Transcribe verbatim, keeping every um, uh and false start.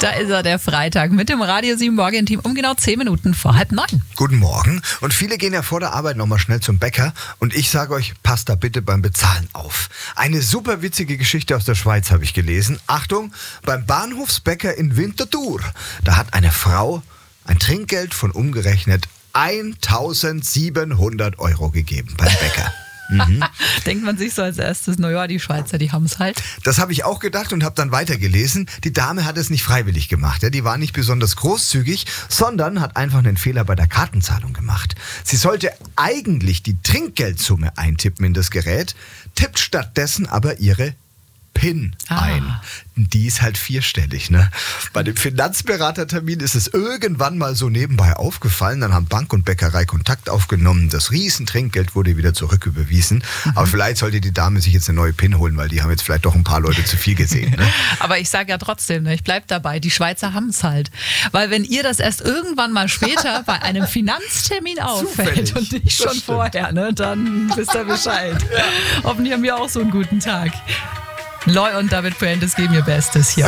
Da ist er, der Freitag, mit dem Radio sieben Morgen-Team um genau zehn Minuten vor halb neun. Guten Morgen. Und viele gehen ja vor der Arbeit nochmal schnell zum Bäcker. Und ich sage euch, passt da bitte beim Bezahlen auf. Eine super witzige Geschichte aus der Schweiz habe ich gelesen. Achtung, beim Bahnhofsbäcker in Winterthur, da hat eine Frau ein Trinkgeld von umgerechnet eintausendsiebenhundert Euro gegeben beim Bäcker. Mhm. Denkt man sich so als erstes, naja, die Schweizer, die haben es halt. Das habe ich auch gedacht und habe dann weitergelesen. Die Dame hat es nicht freiwillig gemacht. Ja? Die war nicht besonders großzügig, sondern hat einfach einen Fehler bei der Kartenzahlung gemacht. Sie sollte eigentlich die Trinkgeldsumme eintippen in das Gerät, tippt stattdessen aber ihre PIN Ah. ein. Die ist halt vierstellig. Ne? Bei dem Finanzberatertermin ist es irgendwann mal so nebenbei aufgefallen. Dann haben Bank und Bäckerei Kontakt aufgenommen. Das Riesentrinkgeld wurde wieder zurücküberwiesen. Mhm. Aber vielleicht sollte die Dame sich jetzt eine neue PIN holen, weil die haben jetzt vielleicht doch ein paar Leute zu viel gesehen. Ne? Aber ich sage ja trotzdem, ne, ich bleib dabei, die Schweizer haben es halt. Weil wenn ihr das erst irgendwann mal später bei einem Finanztermin auffällt Zufällig. und nicht schon Das stimmt. vorher, ne, dann wisst ihr Bescheid. Ja. Hoffentlich haben wir auch so einen guten Tag. Loy und David Puentes geben ihr Bestes hier.